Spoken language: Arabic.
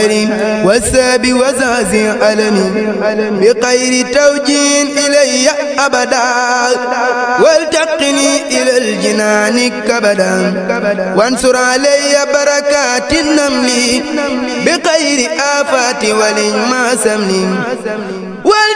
والساب وزازي علمي بخير توجين إلي أبدا والتقني إلى الجنان كبدا وانصر علي بركات النمل بخير آفات ولي ما سمني